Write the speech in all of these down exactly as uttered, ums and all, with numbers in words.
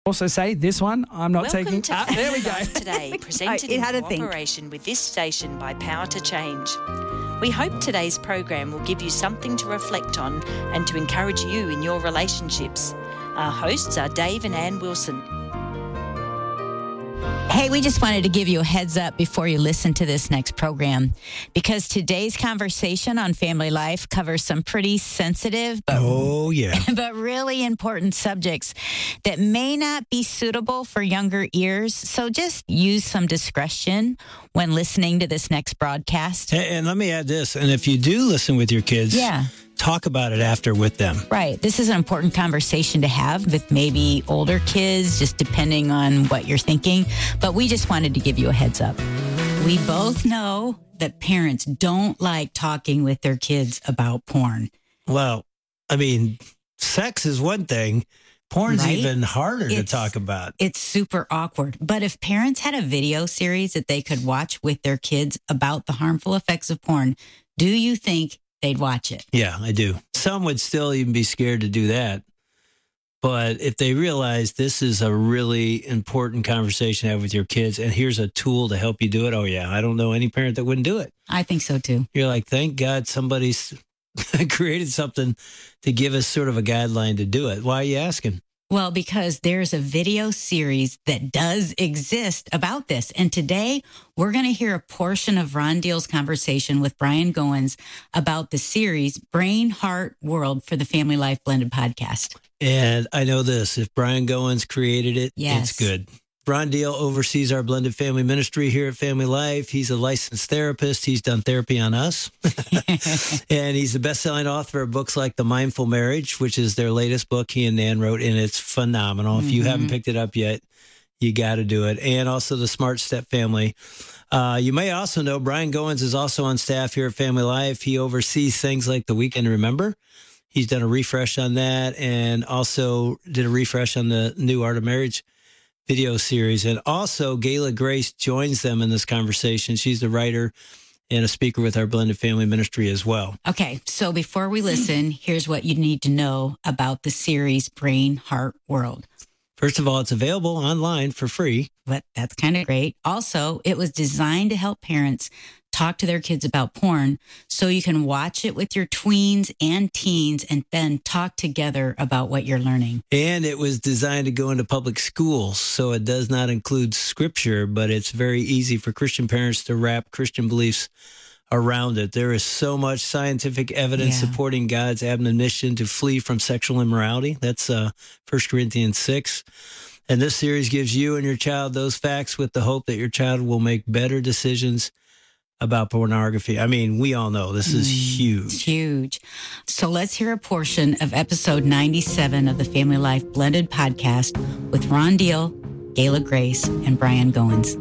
Also say this one, I'm not Welcome taking... to Ah, there we go. Life Today, presented it in had a think. cooperation with this station by Power to Change. We hope today's program will give you something to reflect on and to encourage you in your relationships. Our hosts are Dave and Ann Wilson. Hey, we just wanted to give you a heads up before you listen to this next program, because today's conversation on family life covers some pretty sensitive but, oh, yeah. but really important subjects that may not be suitable for younger ears. So just use some discretion when listening to this next broadcast. And, and let me add this. And if you do listen with your kids, yeah. talk about it after with them. Right. This is an important conversation to have with maybe older kids, just depending on what you're thinking. But we just wanted to give you a heads up. We both know that parents don't like talking with their kids about porn. Well, I mean, sex is one thing. Porn's right? even harder it's, to talk about. It's super awkward. But if parents had a video series that they could watch with their kids about the harmful effects of porn, do you think they'd watch it? Yeah, I do. Some would still even be scared to do that. But if they realize this is a really important conversation to have with your kids, and here's a tool to help you do it, oh, yeah, I don't know any parent that wouldn't do it. I think so, too. You're like, thank God somebody's created something to give us sort of a guideline to do it. Why are you asking? Well, because there's a video series that does exist about this. And today we're going to hear a portion of Ron Deal's conversation with Brian Goins about the series Brain, Heart, World for the Family Life Blended podcast. And I know this, if Brian Goins created it, yes. it's good. Ron Deal oversees our blended family ministry here at Family Life. He's a licensed therapist. He's done therapy on us. And he's the best-selling author of books like The Mindful Marriage, which is their latest book he and Nan wrote, and it's phenomenal. Mm-hmm. If you haven't picked it up yet, you got to do it. And also The Smart Step Family. Uh, you may also know Brian Goins is also on staff here at Family Life. He oversees things like The Weekend Remember. He's done a refresh on that, and also did a refresh on the new Art of Marriage video series. And also Gayla Grace joins them in this conversation. She's the writer and a speaker with our blended family ministry as well. Okay, so before we listen, here's what you need to know about the series Brain, Heart, World. First of all, it's available online for free. But that's kind of great. Also, it was designed to help parents talk to their kids about porn so you can watch it with your tweens and teens and then talk together about what you're learning. And it was designed to go into public schools, so it does not include scripture, but it's very easy for Christian parents to wrap Christian beliefs around it. There is so much scientific evidence yeah. supporting God's admonition to flee from sexual immorality. That's uh, First Corinthians six. And this series gives you and your child those facts with the hope that your child will make better decisions about pornography. I mean, we all know this is mm, huge. It's huge. So let's hear a portion of episode ninety-seven of the Family Life Blended podcast with Ron Deal, Gayla Grace, and Brian Goins.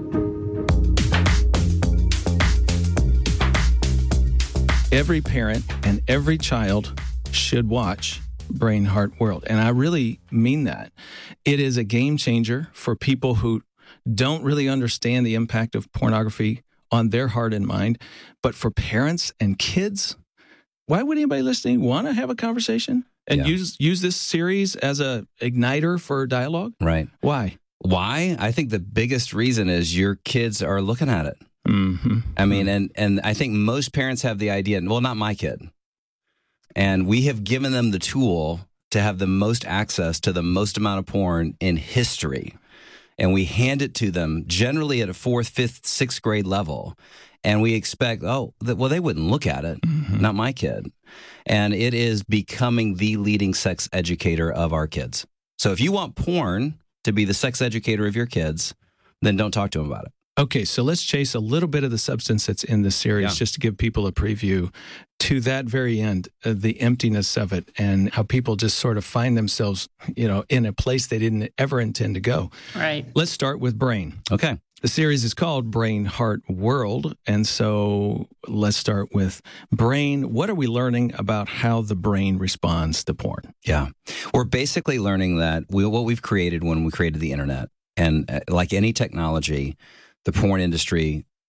Every parent and every child should watch Brain, Heart, World. And I really mean that. It is a game changer for people who don't really understand the impact of pornography on their heart and mind. But for parents and kids, why would anybody listening want to have a conversation and yeah. use use this series as a igniter for dialogue? Right. Why? Why? I think the biggest reason is your kids are looking at it. Mm-hmm. I mean, and, and I think most parents have the idea, well, not my kid. And we have given them the tool to have the most access to the most amount of porn in history. And we hand it to them generally at a fourth, fifth, sixth grade level. And we expect, oh, well, they wouldn't look at it. Mm-hmm. Not my kid. And it is becoming the leading sex educator of our kids. So if you want porn to be the sex educator of your kids, then don't talk to them about it. Okay, so let's chase a little bit of the substance that's in this series yeah. just to give people a preview to that very end, uh, the emptiness of it and how people just sort of find themselves, you know, in a place they didn't ever intend to go. Right. Let's start with Brain. Okay. The series is called Brain, Heart, World. And so let's start with Brain. What are we learning about how the brain responds to porn? Yeah. We're basically learning that we, what we've created when we created the internet, and uh, like any technology, the porn industry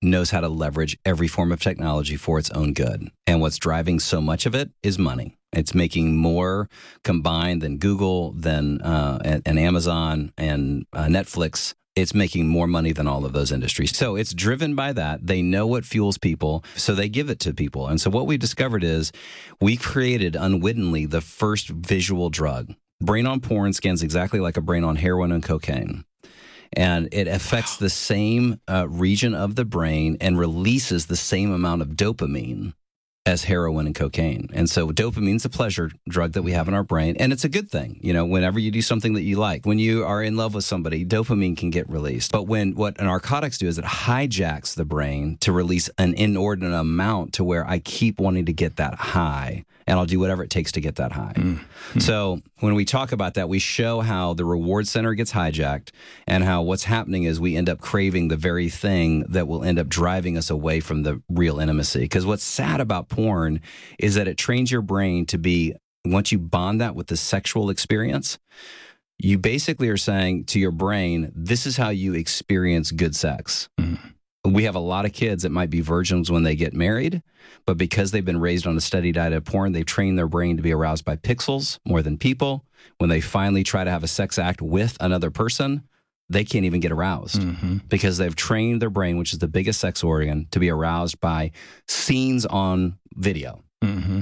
knows how to leverage every form of technology for its own good. And what's driving so much of it is money. It's making more combined than Google, than uh, and, and Amazon and uh, Netflix. It's making more money than all of those industries. So it's driven by that. They know what fuels people, so they give it to people. And so what we discovered is we created unwittingly the first visual drug. Brain on porn scans exactly like a brain on heroin and cocaine. And it affects the same uh, region of the brain and releases the same amount of dopamine as heroin and cocaine. And so dopamine's a pleasure drug that we have in our brain, and it's a good thing. You know, whenever you do something that you like, when you are in love with somebody, dopamine can get released. But when what narcotics do is it hijacks the brain to release an inordinate amount to where I keep wanting to get that high, and I'll do whatever it takes to get that high. Mm-hmm. So when we talk about that, we show how the reward center gets hijacked and how what's happening is we end up craving the very thing that will end up driving us away from the real intimacy. Because what's sad about porn is that it trains your brain to be, once you bond that with the sexual experience, you basically are saying to your brain, this is how you experience good sex. Mm-hmm. We have a lot of kids that might be virgins when they get married, but because they've been raised on a steady diet of porn, they've trained their brain to be aroused by pixels more than people. When they finally try to have a sex act with another person, they can't even get aroused mm-hmm. because they've trained their brain, which is the biggest sex organ, to be aroused by scenes on video. Mm-hmm.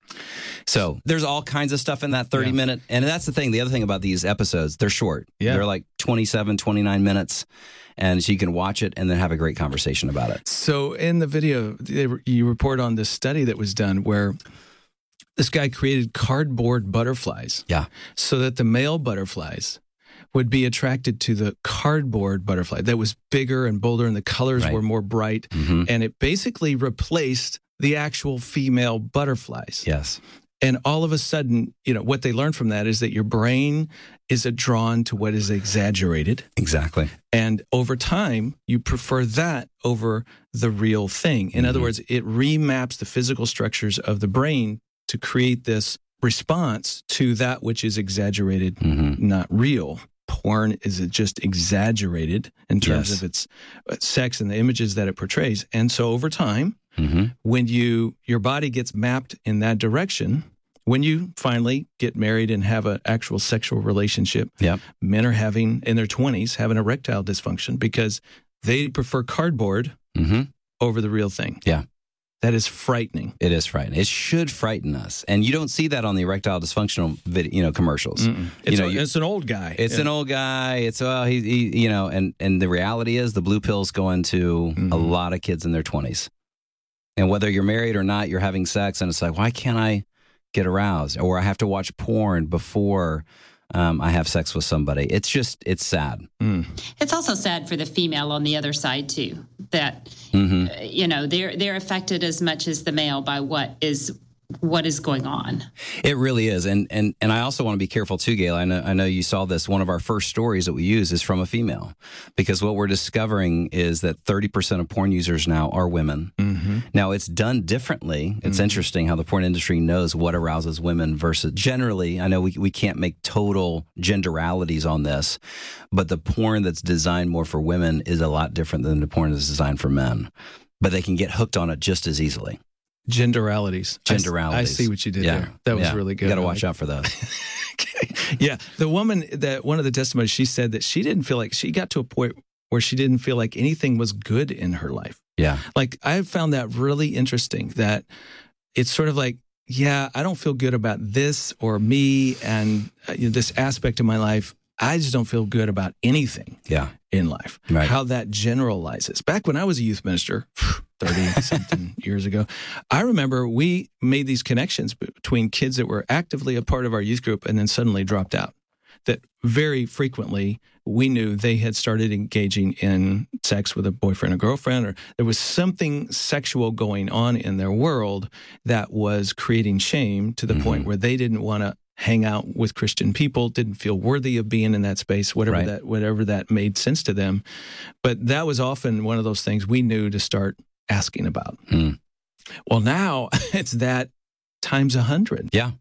So there's all kinds of stuff in that thirty yeah. minute. And that's the thing. The other thing about these episodes, they're short. Yeah. They're like twenty-seven, twenty-nine minutes. And so you can watch it and then have a great conversation about it. So in the video, you report on this study that was done where this guy created cardboard butterflies. Yeah. So that the male butterflies would be attracted to the cardboard butterfly that was bigger and bolder and the colors right. were more bright. Mm-hmm. And it basically replaced the actual female butterflies. Yes. And all of a sudden, you know, what they learned from that is that your brain is drawn to what is exaggerated. Exactly. And over time, you prefer that over the real thing. In mm-hmm. other words, it remaps the physical structures of the brain to create this response to that which is exaggerated, mm-hmm. not real. Porn is just exaggerated in terms yes. of its sex and the images that it portrays. And so over time, mm-hmm. when you your body gets mapped in that direction, when you finally get married and have an actual sexual relationship, yep. men are having, in their twenties, having erectile dysfunction because they prefer cardboard mm-hmm. over the real thing. Yeah. That is frightening. It is frightening. It should frighten us. And you don't see that on the erectile dysfunctional video, you know, commercials. Mm-mm. It's, you know, a, you, it's an old guy. It's yeah. an old guy. It's, well, he, he, you know, and, and the reality is the blue pill's going to mm-hmm. a lot of kids in their twenties. And whether you're married or not, you're having sex, and it's like, why can't I get aroused? Or I have to watch porn before um, I have sex with somebody. It's just, it's sad. Mm. It's also sad for the female on the other side, too, that, mm-hmm. uh, you know, they're they're affected as much as the male by what is what is going on. It really is. And and and I also want to be careful too, Gail. I know I know you saw this. One of our first stories that we use is from a female, because what we're discovering is that thirty percent of porn users now are women. Mm-hmm. Now, it's done differently. It's mm-hmm. interesting how the porn industry knows what arouses women versus generally. I know we, we can't make total generalities on this, but the porn that's designed more for women is a lot different than the porn that's designed for men. But they can get hooked on it just as easily. Genderalities. Genderalities. I, I see what you did yeah. there. That was yeah. really good. You got to watch out for those. Okay. Yeah. The woman that one of the testimonies, she said that she didn't feel like she got to a point where she didn't feel like anything was good in her life. Yeah. Like I found that really interesting, that it's sort of like, yeah, I don't feel good about this or me and uh, you know, this aspect of my life. I just don't feel good about anything yeah. in life. Right. How that generalizes. Back when I was a youth minister, thirty-something years ago, I remember we made these connections between kids that were actively a part of our youth group and then suddenly dropped out. That very frequently we knew they had started engaging in sex with a boyfriend or girlfriend, or there was something sexual going on in their world that was creating shame to the mm-hmm. point where they didn't want to hang out with Christian people, didn't feel worthy of being in that space, whatever right. that whatever that made sense to them. But that was often one of those things we knew to start asking about. Mm. Well, now it's that times a hundred. Yeah.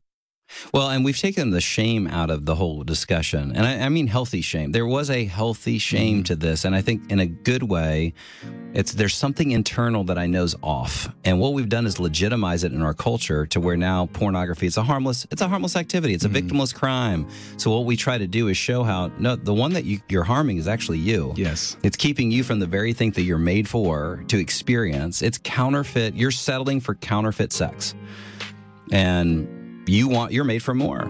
Well, and we've taken the shame out of the whole discussion. And I, I mean healthy shame. There was a healthy shame mm-hmm. to this. And I think in a good way, it's there's something internal that I know's off. And what we've done is legitimize it in our culture to where now pornography, it's a harmless, it's a harmless activity. It's a mm-hmm. victimless crime. So what we try to do is show how, no, the one that you, you're harming is actually you. Yes. It's keeping you from the very thing that you're made for, to experience. It's counterfeit. You're settling for counterfeit sex. And You want, you're made for more.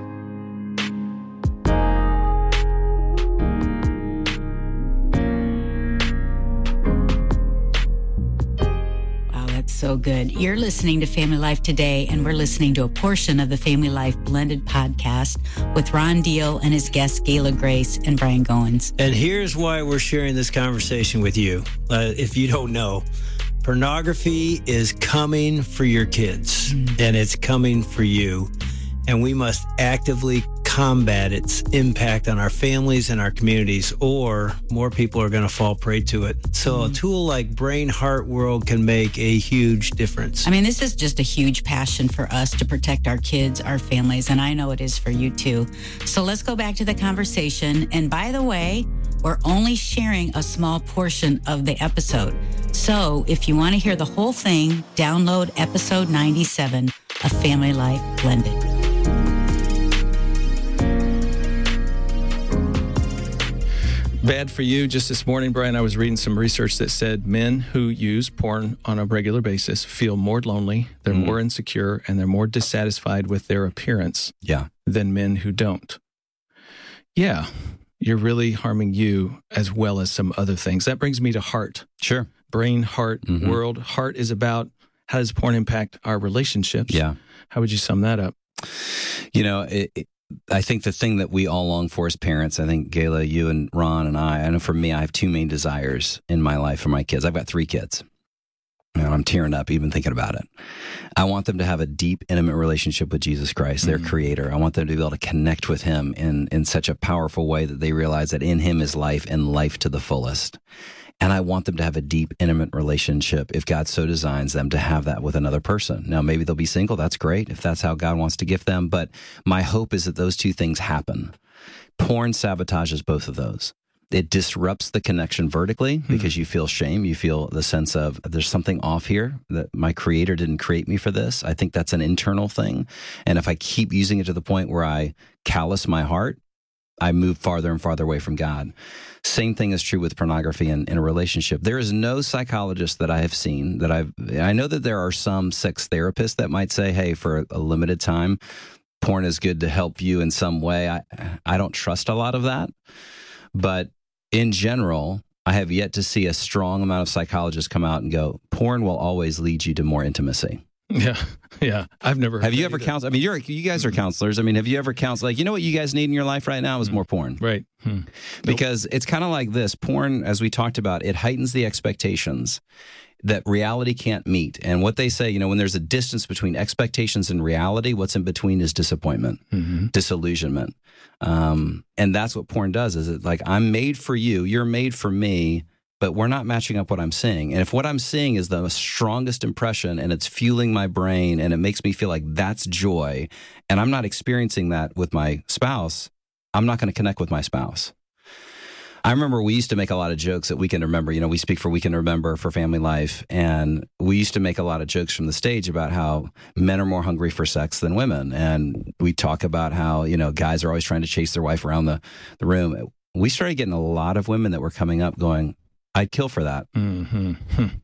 Wow, that's so good. You're listening to Family Life Today, and we're listening to a portion of the Family Life Blended podcast with Ron Deal and his guests, Gayla Grace and Brian Goins. And here's why we're sharing this conversation with you. Uh, if you don't know, pornography is coming for your kids, mm. and it's coming for you. And we must actively combat its impact on our families and our communities, or more people are going to fall prey to it. So mm-hmm. a tool like Brain Heart World can make a huge difference. I mean, this is just a huge passion for us to protect our kids, our families, and I know it is for you too. So let's go back to the conversation. And by the way, we're only sharing a small portion of the episode. So if you want to hear the whole thing, download episode ninety-seven of Family Life Blended. Bad for you. Just this morning, Brian, I was reading some research that said men who use porn on a regular basis feel more lonely, they're mm. more insecure, and they're more dissatisfied with their appearance yeah. than men who don't. Yeah, you're really harming you as well as some other things. That brings me to heart. Sure. Brain, heart, mm-hmm. world. Heart is about how does porn impact our relationships? Yeah. How would you sum that up? You know, it, it, I think the thing that we all long for as parents, I think, Gayla, you and Ron and I, I know for me, I have two main desires in my life for my kids. I've got three kids. You know, I'm tearing up even thinking about it. I want them to have a deep, intimate relationship with Jesus Christ, their mm-hmm. creator. I want them to be able to connect with him in, in such a powerful way that they realize that in him is life and life to the fullest. And I want them to have a deep, intimate relationship, if God so designs them, to have that with another person. Now, maybe they'll be single. That's great if that's how God wants to gift them. But my hope is that those two things happen. Porn sabotages both of those. It disrupts the connection vertically because hmm. you feel shame. You feel the sense of there's something off here, that my creator didn't create me for this. I think that's an internal thing. And if I keep using it to the point where I callous my heart, I move farther and farther away from God. Same thing is true with pornography in, in a relationship. There is no psychologist that I have seen that I've, I know that there are some sex therapists that might say, hey, for a limited time, porn is good to help you in some way. I, I don't trust a lot of that. But in general, I have yet to see a strong amount of psychologists come out and go, porn will always lead you to more intimacy. Yeah, yeah. I've never heard Have you ever counseled? I mean, you're you guys are counselors. I mean, have you ever counseled? Like, you know what you guys need in your life right now is more porn. Right. Hmm. Because nope. It's kind of like this. Porn, as we talked about, it heightens the expectations that reality can't meet. And what they say, you know, when there's a distance between expectations and reality, what's in between is disappointment, mm-hmm. disillusionment. Um, and that's what porn does, is it like, I'm made for you, you're made for me, but we're not matching up what I'm seeing. And if what I'm seeing is the strongest impression and it's fueling my brain and it makes me feel like that's joy, and I'm not experiencing that with my spouse, I'm not going to connect with my spouse. I remember we used to make a lot of jokes at Weekend to Remember. You know, we speak for Weekend to Remember for Family Life. And we used to make a lot of jokes from the stage about how men are more hungry for sex than women. And we talk about how, you know, guys are always trying to chase their wife around the, the room. We started getting a lot of women that were coming up going, I'd kill for that. Mm-hmm.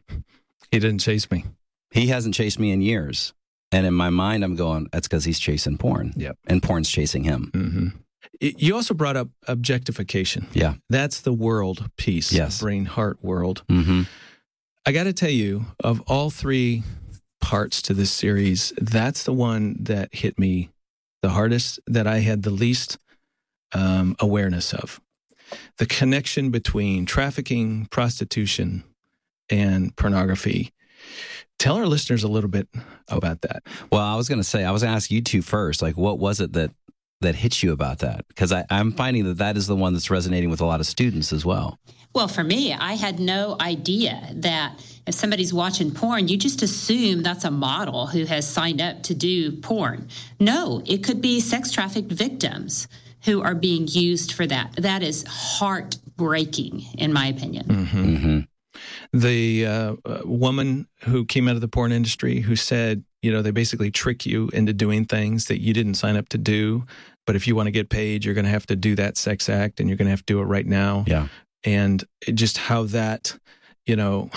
He didn't chase me. He hasn't chased me in years. And in my mind, I'm going, that's because he's chasing porn. Yep. And porn's chasing him. Mm-hmm. You also brought up objectification. Yeah. That's the world piece. Yes. Brain, heart, world. Mm-hmm. I got to tell you, of all three parts to this series, that's the one that hit me the hardest, that I had the least um, awareness of. The connection between trafficking, prostitution, and pornography. Tell our listeners a little bit about that. Well, I was going to say, I was going to ask you two first. Like, what was it that that hits you about that? Because I'm finding that that is the one that's resonating with a lot of students as well. Well, for me, I had no idea that if somebody's watching porn, you just assume that's a model who has signed up to do porn. No, it could be sex trafficked victims who are being used for that. That is heartbreaking, in my opinion. Mm-hmm. Mm-hmm. The uh, woman who came out of the porn industry who said, you know, they basically trick you into doing things that you didn't sign up to do. But if you want to get paid, you're going to have to do that sex act, and you're going to have to do it right now. Yeah. And just how that, you know,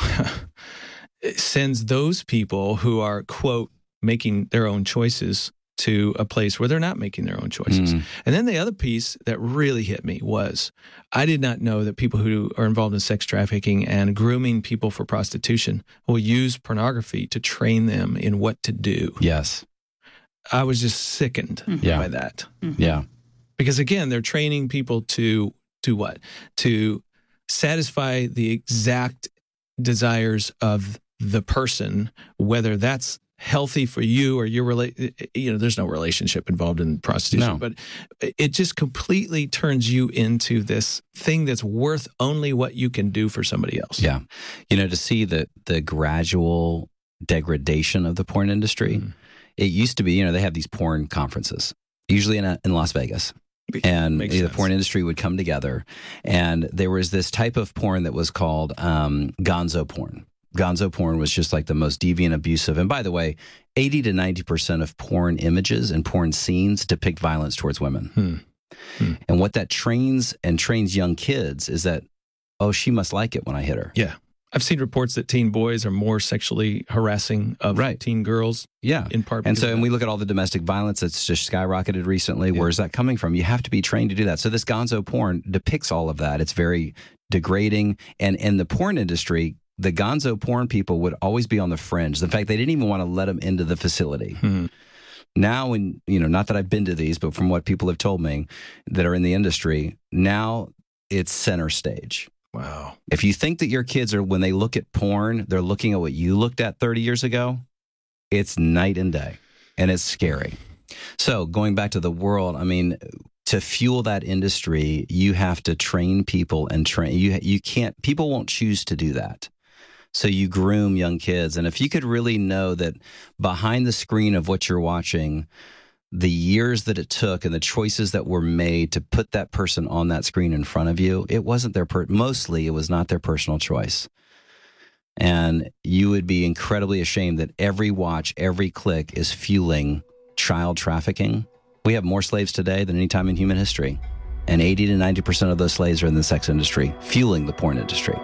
sends those people who are, quote, making their own choices to a place where they're not making their own choices. Mm. And then the other piece that really hit me was I did not know that people who are involved in sex trafficking and grooming people for prostitution will use pornography to train them in what to do. Yes. I was just sickened mm-hmm. yeah. by that. Mm-hmm. Yeah. Because again, they're training people to do what? To satisfy the exact desires of the person, whether that's healthy for you or your rela- you know, there's no relationship involved in prostitution, no. but it just completely turns you into this thing that's worth only what you can do for somebody else. Yeah. You know, to see the, the gradual degradation of the porn industry, mm. it used to be, you know, they have these porn conferences, usually in, a, in Las Vegas. And Makes the sense. porn industry would come together. And there was this type of porn that was called um, gonzo porn. Gonzo porn was just like the most deviant, abusive. And by the way, eighty to ninety percent of porn images and porn scenes depict violence towards women. Hmm. Hmm. And what that trains and trains young kids is that, oh, she must like it when I hit her. Yeah. I've seen reports that teen boys are more sexually harassing of right. teen girls. Yeah. In part. And so, and we look at all the domestic violence that's just skyrocketed recently. Yeah. Where's that coming from? You have to be trained to do that. So this gonzo porn depicts all of that. It's very degrading. And in the porn industry, the gonzo porn people would always be on the fringe. In fact, they didn't even want to let them into the facility. Hmm. Now, when, you know, not that I've been to these, but from what people have told me that are in the industry, now it's center stage. Wow. If you think that your kids are, when they look at porn, they're looking at what you looked at thirty years ago, it's night and day, and it's scary. So going back to the world, I mean, to fuel that industry, you have to train people and train. You, you can't, people won't choose to do that. So you groom young kids. And if you could really know that behind the screen of what you're watching, the years that it took and the choices that were made to put that person on that screen in front of you, it wasn't their, per- mostly it was not their personal choice. And you would be incredibly ashamed that every watch, every click is fueling child trafficking. We have more slaves today than any time in human history. And eighty to ninety percent of those slaves are in the sex industry, fueling the porn industry.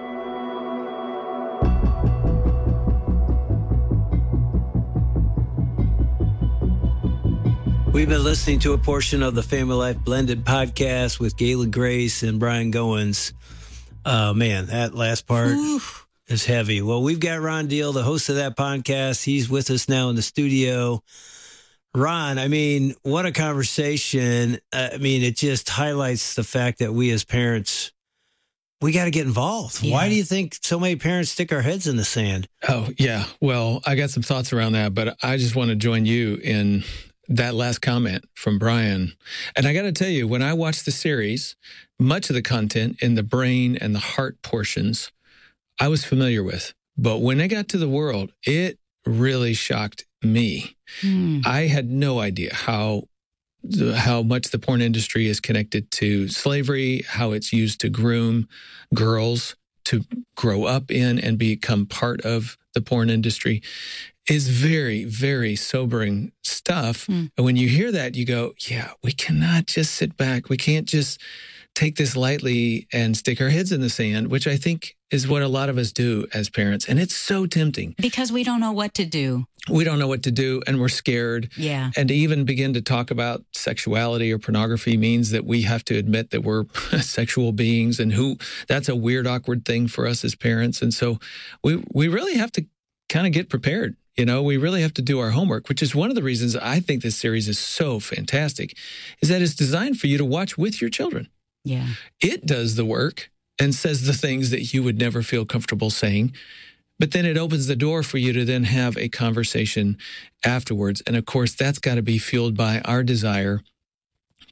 We've been listening to a portion of the Family Life Blended podcast with Gayla Grace and Brian Goins. Uh, man, that last part Oof. is heavy. Well, we've got Ron Deal, the host of that podcast. He's with us now in the studio. Ron, I mean, what a conversation. Uh, I mean, it just highlights the fact that we as parents, we got to get involved. Yeah. Why do you think so many parents stick our heads in the sand? Oh, yeah. Well, I got some thoughts around that, but I just want to join you in that last comment from Brian. And I got to tell you, when I watched the series, much of the content in the brain and the heart portions, I was familiar with. But when I got to the world, it really shocked me. Mm. I had no idea how how much the porn industry is connected to slavery, how it's used to groom girls to grow up in and become part of the porn industry. Is very, very sobering stuff. Mm. And when you hear that, you go, yeah, we cannot just sit back. We can't just take this lightly and stick our heads in the sand, which I think is what a lot of us do as parents. And it's so tempting. Because we don't know what to do. We don't know what to do, and we're scared. Yeah. And to even begin to talk about sexuality or pornography means that we have to admit that we're sexual beings, and who that's a weird, awkward thing for us as parents. And so we we really have to kind of get prepared. You know, we really have to do our homework, which is one of the reasons I think this series is so fantastic, is that it's designed for you to watch with your children. Yeah. It does the work and says the things that you would never feel comfortable saying, but then it opens the door for you to then have a conversation afterwards. And of course, that's got to be fueled by our desire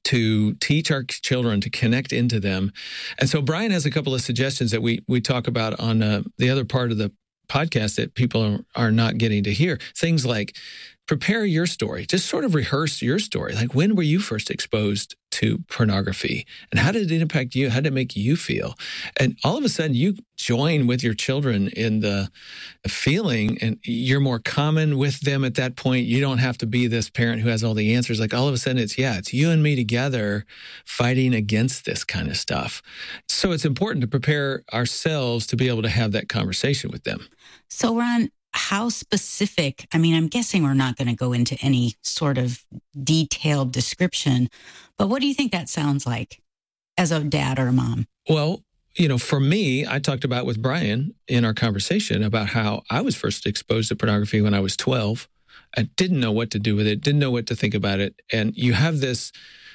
to teach our children, to connect into them. And so Brian has a couple of suggestions that we we talk about on uh, the other part of the podcast that people are, are not getting to hear. Things like prepare your story. Just sort of rehearse your story. Like, when were you first exposed to pornography? And how did it impact you? How did it make you feel? And all of a sudden, you join with your children in the feeling, and you're more common with them at that point. You don't have to be this parent who has all the answers. Like, all of a sudden, it's, yeah, it's you and me together fighting against this kind of stuff. So it's important to prepare ourselves to be able to have that conversation with them. So, Ron, how specific? I mean, I'm guessing we're not going to go into any sort of detailed description, but what do you think that sounds like as a dad or a mom? Well, you know, for me, I talked about with Brian in our conversation about how I was first exposed to pornography when I was twelve. I didn't know what to do with it, didn't know what to think about it. And you have this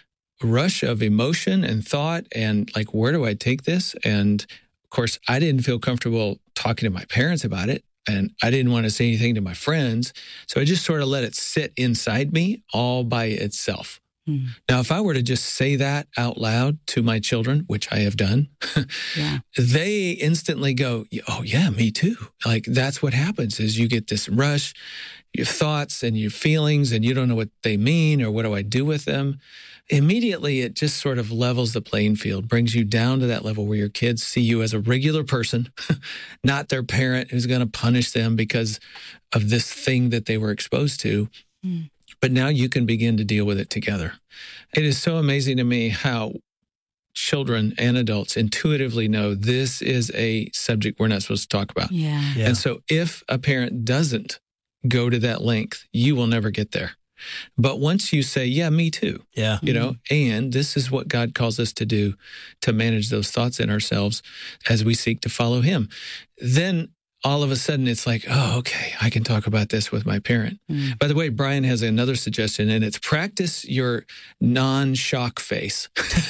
rush of emotion and thought and like, where do I take this? And of course, I didn't feel comfortable talking to my parents about it. And I didn't want to say anything to my friends. So I just sort of let it sit inside me all by itself. Mm. Now, if I were to just say that out loud to my children, which I have done, yeah. they instantly go, oh, yeah, me too. Like, that's what happens is you get this rush, your thoughts and your feelings, and you don't know what they mean or what do I do with them. Immediately, it just sort of levels the playing field, brings you down to that level where your kids see you as a regular person, not their parent who's going to punish them because of this thing that they were exposed to. Mm. But now you can begin to deal with it together. It is so amazing to me how children and adults intuitively know this is a subject we're not supposed to talk about. Yeah. Yeah. And so if a parent doesn't go to that length, you will never get there. But once you say, yeah, me too, yeah, you know, and this is what God calls us to do, to manage those thoughts in ourselves as we seek to follow him, then all of a sudden it's like, oh, okay, I can talk about this with my parent. Mm. By the way, Brian has another suggestion, and it's practice your non-shock face.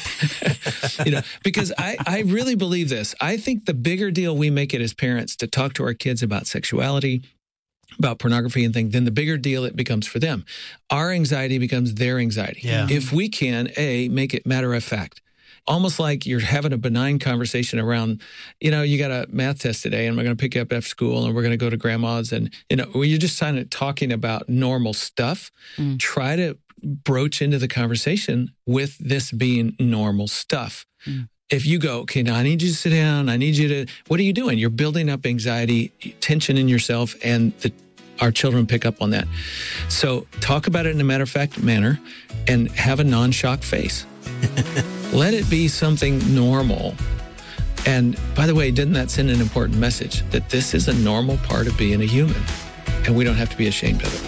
you know, because I, I really believe this. I think the bigger deal we make it as parents to talk to our kids about sexuality, about pornography and things, then the bigger deal it becomes for them. Our anxiety becomes their anxiety. Yeah. If we can, A, make it matter of fact, almost like you're having a benign conversation around, you know, you got a math test today and we're going to pick you up after school and we're going to go to grandma's, and, you know, when you're just kind of talking about normal stuff, mm. try to broach into the conversation with this being normal stuff. Mm. If you go, okay, now I need you to sit down. I need you to, what are you doing? You're building up anxiety, tension in yourself, and the, our children pick up on that. So talk about it in a matter-of-fact manner and have a non-shock face. Let it be something normal. And by the way, didn't that send an important message that this is a normal part of being a human and we don't have to be ashamed of it?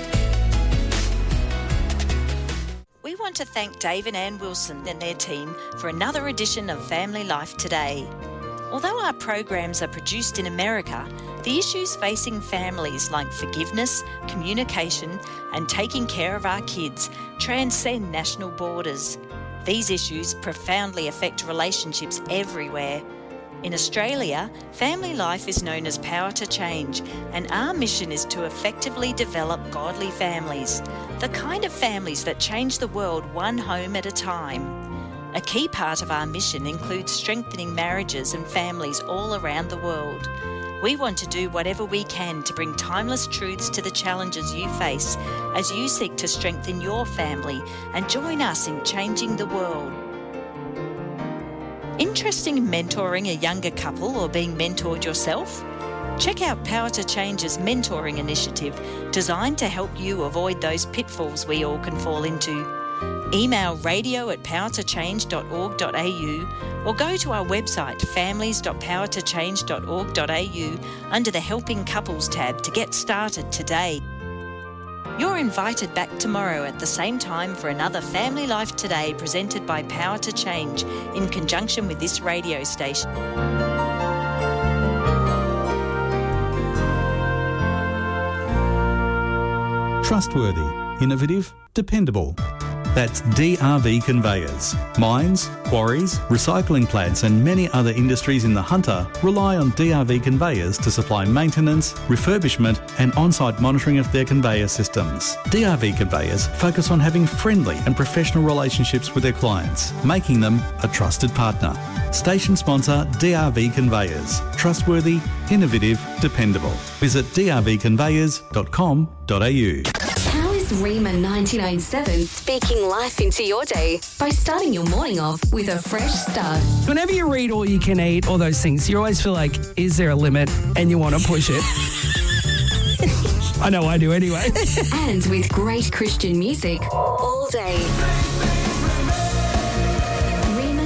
We want to thank Dave and Ann Wilson and their team for another edition of Family Life Today. Although our programs are produced in America, the issues facing families like forgiveness, communication, and taking care of our kids transcend national borders. These issues profoundly affect relationships everywhere. In Australia, Family Life is known as Power to Change, and our mission is to effectively develop godly families, the kind of families that change the world one home at a time. A key part of our mission includes strengthening marriages and families all around the world. We want to do whatever we can to bring timeless truths to the challenges you face as you seek to strengthen your family and join us in changing the world. Interested in mentoring a younger couple or being mentored yourself? Check out Power to Change's mentoring initiative designed to help you avoid those pitfalls we all can fall into. Email radio at power to change dot org dot a u or go to our website families dot power to change dot org dot a u under the Helping Couples tab to get started today. You're invited back tomorrow at the same time for another Family Life Today presented by Power to Change in conjunction with this radio station. Trustworthy, innovative, dependable. That's D R V Conveyors. Mines, quarries, recycling plants and many other industries in the Hunter rely on D R V Conveyors to supply maintenance, refurbishment and on-site monitoring of their conveyor systems. D R V Conveyors focus on having friendly and professional relationships with their clients, making them a trusted partner. Station sponsor D R V Conveyors. Trustworthy, innovative, dependable. Visit d r v conveyors dot com dot a u. How is Rima ninety-nine point seven speaking life into your day by starting your morning off with a fresh start? Whenever you read All You Can Eat, all those things, you always feel like, is there a limit? And you want to push it. I know I do anyway. And with great Christian music all day.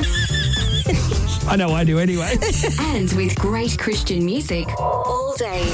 I know I do anyway. And with great Christian music all day.